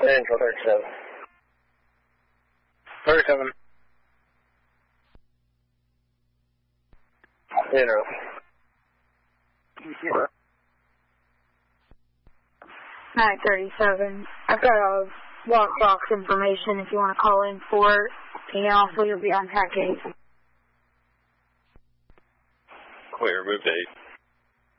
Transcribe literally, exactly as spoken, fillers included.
Info thirty-seven. thirty-seven. Zero. Zero. nine thirty-seven. I've got a lockbox information if you want to call in for it. And also you'll be on track eight. Clear, move to eight.